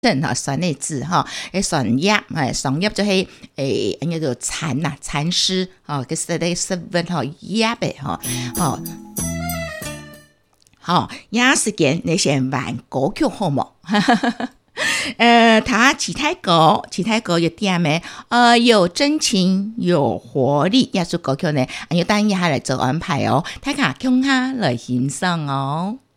选的字选业选业就是叫做蚕呐，蚕丝个是咧11业的也是件那些玩歌曲好冇他其他歌有点有真情有活力，也是歌曲呢，要等一下来做安排哦，大家共下来欣赏哦。